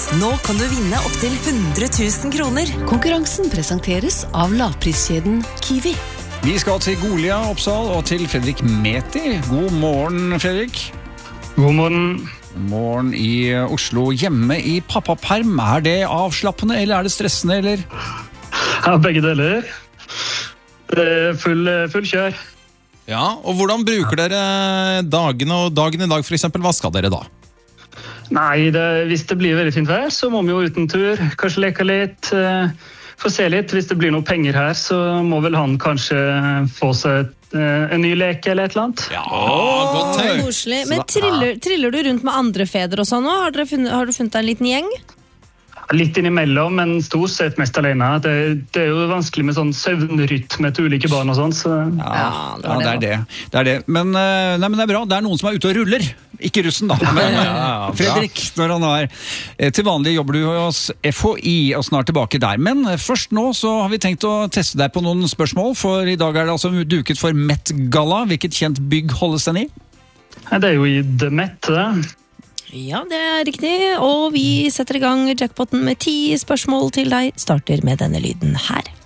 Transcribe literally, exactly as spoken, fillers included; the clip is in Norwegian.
Nå kan du vinne opp til hundre tusen kroner. Konkurransen presenteres av lavpriskjeden Kiwi. Vi skal til Golia, Oppsal, og til Fredrik Meti. God morgen, Fredrik. God morgen. Morgen i Oslo, hjemme i pappaperm. Er det avslappende, eller er det stressende, eller? Ja, begge deler. Det er full, full kjør. Ja, og hvordan bruker dere dagene og dagen i dag, for eksempel? Hva skal dere da? Nei, det, hvis det blir veldig fint vær, så må vi jo ut en tur. Kanskje leke litt, uh, få se litt. Hvis det blir noen penger her, så må vel han kanskje få seg et, uh, en ny leke eller et eller annet. Ja, godt tenkt. Koselig. Men triller, triller du rundt med andre fedre og sånn nå? Har, dere funnet, har du funnet deg en liten gjeng? Litt innimellom, men stort sett mest alene. Det, det er jo vanskelig med sånn søvnrytme til ulike barn og sånn. Så. Ja, ja, det, det er det. Det er det. Men, nei, men det er bra. Det er noen som er ute og ruller. Ikke russen da. Men Fredrik, når han er til vanlig jobber du hos F H I og snart tilbake der. Men først nå så har vi tenkt å teste deg på noen spørsmål, for i dag er det altså duket for Met Gala. Hvilket kjent bygg holdes den i? Det er jo i The Met, det. Ja, det er riktig, og vi setter i gang jackpotten med ti spørsmål til deg. Starter med denne lyden her.